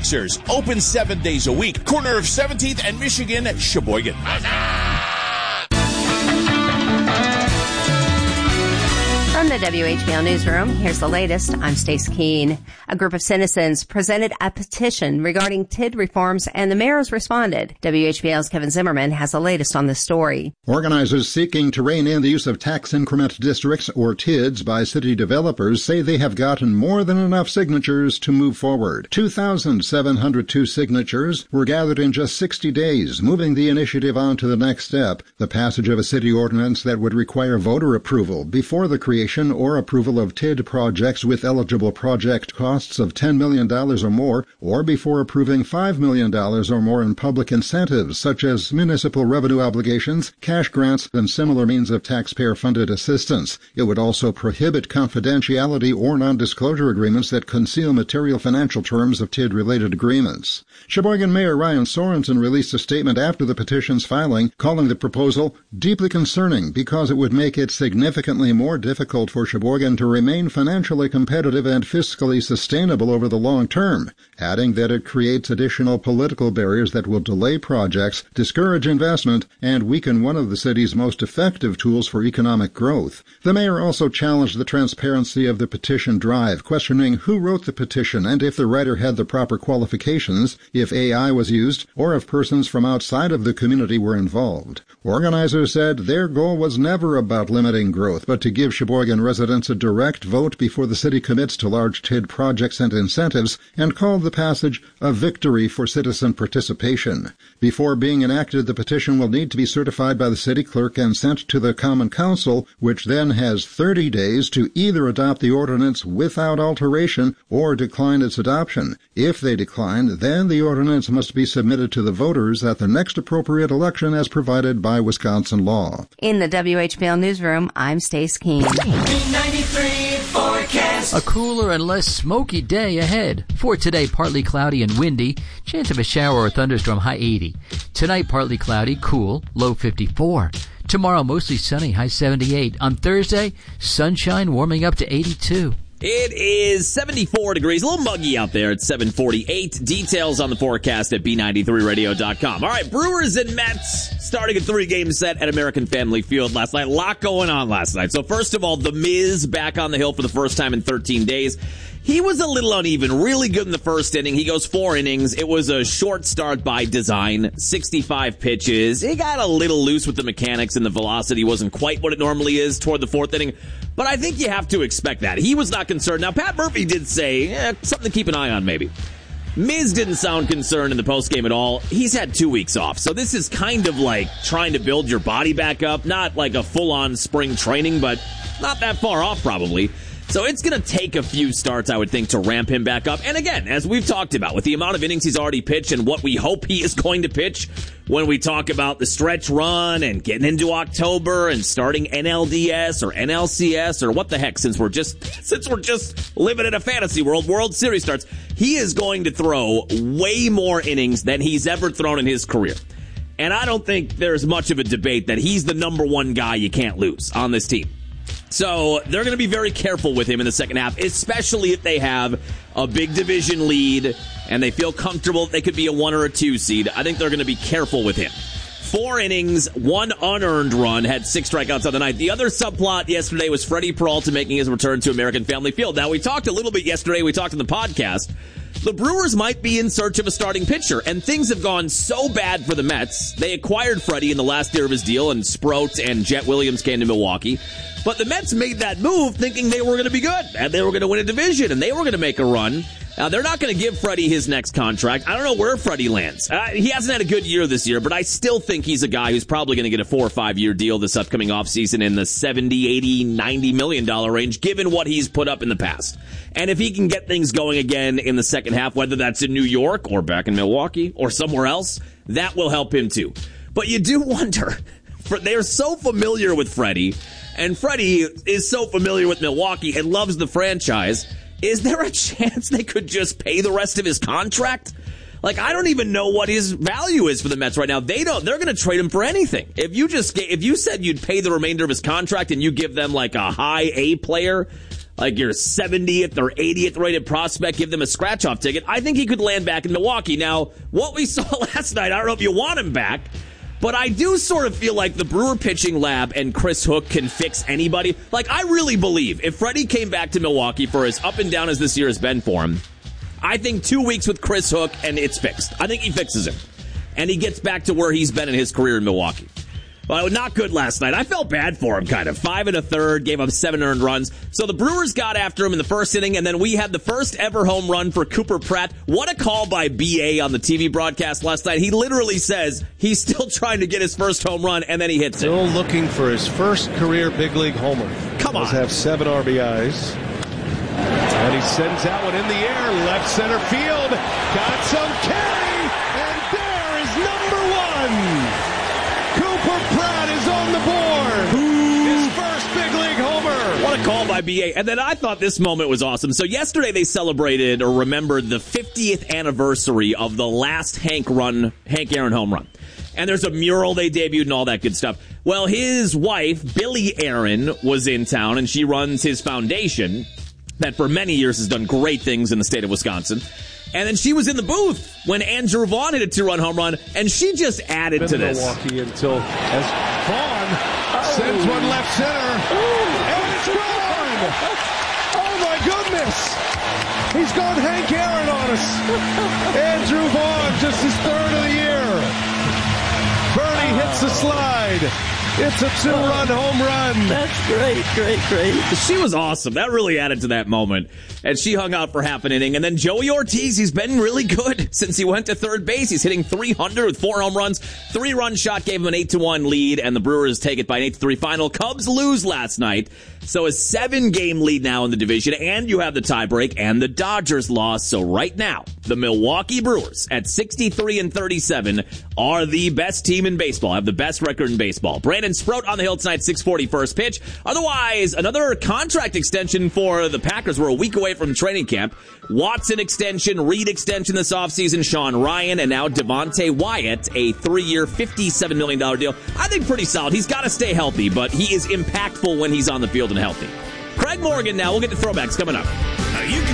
Organizers, open 7 days a week. Corner of 17th and Michigan, Sheboygan. From the WHBL Newsroom, here's the latest. I'm Stace Keene. A group of citizens presented a petition regarding TID reforms, and the mayor has responded. WHBL's Kevin Zimmerman has the latest on this story. Organizers seeking to rein in the use of tax increment districts, or TIDs, by city developers say they have gotten more than enough signatures to move forward. 2,702 signatures were gathered in just 60 days, moving the initiative on to the next step, the passage of a city ordinance that would require voter approval before the creation or approval of TID projects with eligible project costs of $10 million or more, or before approving $5 million or more in public incentives, such as municipal revenue obligations, cash grants, and similar means of taxpayer-funded assistance. It would also prohibit confidentiality or non-disclosure agreements that conceal material financial terms of TID-related agreements. Sheboygan Mayor Ryan Sorensen released a statement after the petition's filing, calling the proposal deeply concerning because it would make it significantly more difficult for Sheboygan to remain financially competitive and fiscally sustainable over the long term, adding that it creates additional political barriers that will delay projects, discourage investment, and weaken one of the city's most effective tools for economic growth. The mayor also challenged the transparency of the petition drive, questioning who wrote the petition and if the writer had the proper qualifications, if AI was used, or if persons from outside of the community were involved. Organizers said their goal was never about limiting growth, but to give Sheboygan residents a direct vote before the city commits to large TID projects and incentives, and called the passage a victory for citizen participation. Before being enacted, the petition will need to be certified by the city clerk and sent to the Common Council, which then has 30 days to either adopt the ordinance without alteration or decline its adoption. If they decline, then the ordinance must be submitted to the voters at the next appropriate election as provided by Wisconsin law. In the WHBL Newsroom, I'm Stace Keene. B93 forecast. A cooler and less smoky day ahead. For today, partly cloudy and windy. Chance of a shower or thunderstorm, high 80. Tonight, partly cloudy, cool, low 54. Tomorrow, mostly sunny, high 78. On Thursday, sunshine warming up to 82. It is 74 degrees, a little muggy out there at 7:48. Details on the forecast at B93radio.com. All right, Brewers and Mets starting a 3-game set at American Family Field last night. A lot going on last night. So first of all, The Miz back on the hill for the first time in 13 days. He was a little uneven, really good in the first inning. He goes 4 innings. It was a short start by design, 65 pitches. He got a little loose with the mechanics and the velocity wasn't quite what it normally is toward the 4th inning. But I think you have to expect that. He was not concerned. Now, Pat Murphy did say, something to keep an eye on maybe. Miz didn't sound concerned in the postgame at all. He's had 2 weeks off. So this is kind of like trying to build your body back up. Not like a full-on spring training, but not that far off probably. So it's going to take a few starts, I would think, to ramp him back up. And again, as we've talked about, with the amount of innings he's already pitched and what we hope he is going to pitch when we talk about the stretch run and getting into October and starting NLDS or NLCS or what the heck, since we're just living in a fantasy world, World Series starts, he is going to throw way more innings than he's ever thrown in his career. And I don't think there's much of a debate that he's the number one guy you can't lose on this team. So they're going to be very careful with him in the second half, especially if they have a big division lead and they feel comfortable that they could be a 1 or a 2 seed. I think they're going to be careful with him. 4 innings, 1 unearned run, had 6 strikeouts on the night. The other subplot yesterday was Freddie Peralta making his return to American Family Field. Now, we talked a little bit yesterday. We talked in the podcast. The Brewers might be in search of a starting pitcher, and things have gone so bad for the Mets. They acquired Freddie in the last year of his deal, and Sproat and Jet Williams came to Milwaukee. But the Mets made that move thinking they were going to be good, and they were going to win a division, and they were going to make a run. Now, they're not going to give Freddie his next contract. I don't know where Freddie lands. He hasn't had a good year this year, but I still think he's a guy who's probably going to get a 4 or 5 year deal this upcoming offseason in the $70, $80, $90 million range, given what he's put up in the past. And if he can get things going again in the second half, whether that's in New York or back in Milwaukee or somewhere else, that will help him too. But you do wonder, they're so familiar with Freddie, and Freddie is so familiar with Milwaukee and loves the franchise. Is there a chance they could just pay the rest of his contract? Like, I don't even know what his value is for the Mets right now. They're going to trade him for anything. If you said you'd pay the remainder of his contract and you give them like a high A player, like your 70th or 80th rated prospect, give them a scratch-off ticket. I think he could land back in Milwaukee. Now, what we saw last night, I don't know if you want him back, but I do sort of feel like the Brewer pitching lab and Chris Hook can fix anybody. Like, I really believe if Freddie came back to Milwaukee for as up and down as this year has been for him, I think 2 weeks with Chris Hook and it's fixed. I think he fixes him. And he gets back to where he's been in his career in Milwaukee. Well, not good last night. I felt bad for him, kind of. 5 1/3, gave up 7 earned runs. So the Brewers got after him in the first inning, and then we had the first ever home run for Cooper Pratt. What a call by BA on the TV broadcast last night. He literally says he's still trying to get his first home run, and then he hits it. Still looking for his first career big league homer. Come on. Does have 7 RBIs. And he sends that one in the air, left center field. Got some carry, and there is number 1. Cooper Pratt is on the board. His first big league homer. What a call by BA. And then I thought this moment was awesome. So yesterday they celebrated or remembered the 50th anniversary of the last Hank Aaron home run. And there's a mural they debuted and all that good stuff. Well, his wife, Billy Aaron, was in town, and she runs his foundation that for many years has done great things in the state of Wisconsin. And then she was in the booth when Andrew Vaughn hit a 2-run home run, and she just added to this. Milwaukee until as Vaughn sends one left center, and it's gone! Oh my goodness! He's gone Hank Aaron on us. Andrew Vaughn, just his 3rd of the year. Bernie hits the slide. It's a 2-run home run. That's great. She was awesome. That really added to that moment. And she hung out for half an inning. And then Joey Ortiz, he's been really good since he went to third base. He's hitting .300 with 4 home runs. 3-run shot gave him an 8-1 lead, and the Brewers take it by an 8-3 final. Cubs lose last night. So a 7-game lead now in the division, and you have the tiebreak, and the Dodgers lost. So right now, the Milwaukee Brewers at 63-37 are the best team in baseball, have the best record in baseball. Brandon Sprout on the hill tonight, 6:40 first pitch. Otherwise, another contract extension for the Packers. We're a week away from training camp. Watson extension, Reed extension this offseason, Sean Ryan, and now Devontae Wyatt, a 3-year, $57 million deal. I think pretty solid. He's got to stay healthy, but he is impactful when he's on the field and healthy. Craig Morgan now. We'll get to throwbacks coming up.